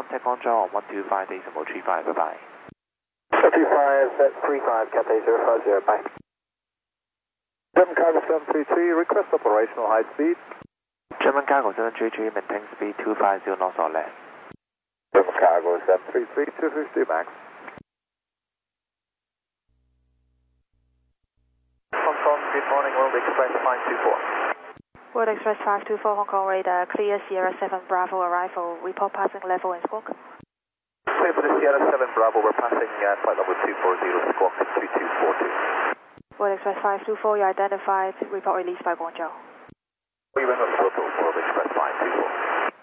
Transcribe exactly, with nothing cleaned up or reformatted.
contact Guangzhou on one two five decimal three five, bye bye. one two five, three five, Cathay zero five zero, bye. German Cargo seven three three, request operational high speed. German Cargo seven three three, maintain speed two five zero knots or less. German Cargo seven three three, two fifty max. Hong Kong, good morning, World Express five two four. World Express five two four, Hong Kong radar, clear Sierra seven Bravo arrival, report passing level in squawk. Clear for the Sierra seven Bravo, we're passing uh, flight level two four zero, squawk two two four two. World Express five two four, you identified, report released by Guangzhou. We went up total, World Express.